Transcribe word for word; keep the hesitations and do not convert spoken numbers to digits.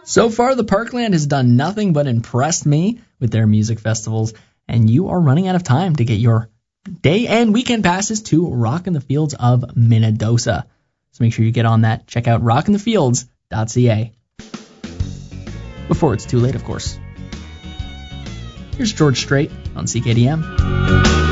So far, the Parkland has done nothing but impress me with their music festivals, and you are running out of time to get your day and weekend passes to Rock in the Fields of Minnedosa. So make sure you get on that. Check out rock in the fields dot c a. Before it's too late, of course. Here's George Strait on C K D M.